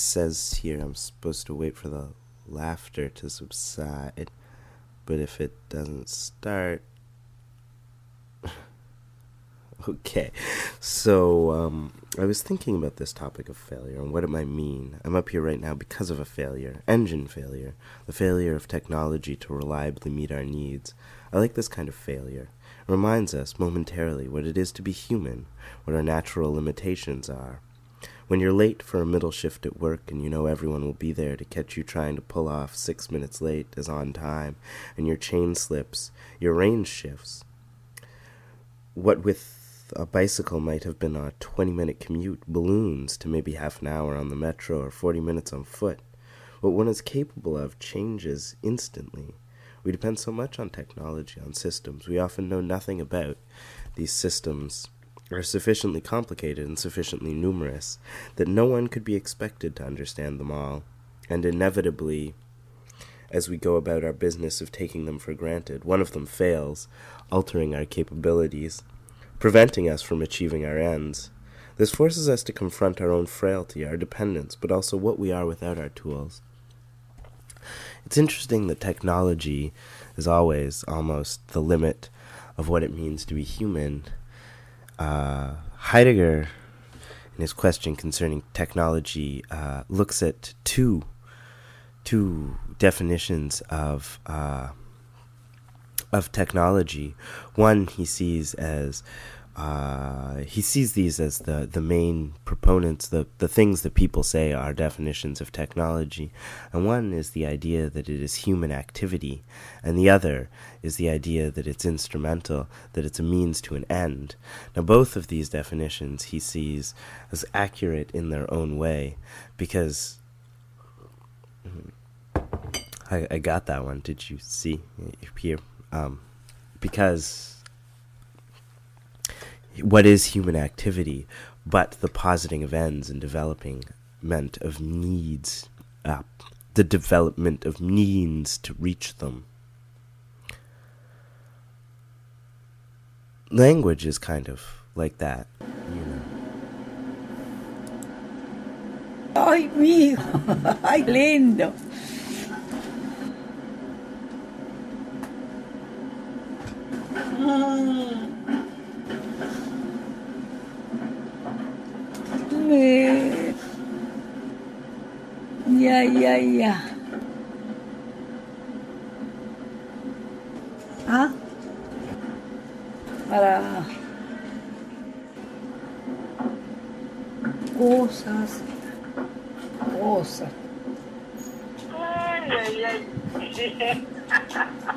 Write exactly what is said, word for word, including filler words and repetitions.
says here I'm supposed to wait for the laughter to subside, but if it doesn't start... Okay, so um, I was thinking about this topic of failure and what it might mean. I'm up here right now because of a failure, engine failure, the failure of technology to reliably meet our needs. I like this kind of failure. It reminds us momentarily what it is to be human, what our natural limitations are. When you're late for a middle shift at work and you know everyone will be there to catch you trying to pull off six minutes late as on time, and your chain slips, your range shifts. What with a bicycle might have been a twenty-minute commute balloons to maybe half an hour on the metro or forty minutes on foot. What one is capable of changes instantly. We depend so much on technology, on systems. We often know nothing about these systems are sufficiently complicated and sufficiently numerous that no one could be expected to understand them all. And inevitably, as we go about our business of taking them for granted, one of them fails, altering our capabilities, preventing us from achieving our ends. This forces us to confront our own frailty, our dependence, but also what we are without our tools. It's interesting that technology is always almost the limit of what it means to be human. Uh, Heidegger, in his question concerning technology, uh, looks at two, two definitions of uh, of technology. One he sees as uh, he sees these as the, the main proponents, the, the things that people say are definitions of technology. And one is the idea that it is human activity, and the other is the idea that it's instrumental, that it's a means to an end. Now, both of these definitions he sees as accurate in their own way, because I, I got that one. Did you see here? Um, because what is human activity but the positing of ends and development of needs, uh, the development of means to reach them? Language is kind of like that, you know. Ay, mijo, ay, lindo. Eh, Ya, ya, ya. ¿Ah? Para cosas, cosas. Ay, ay, ay.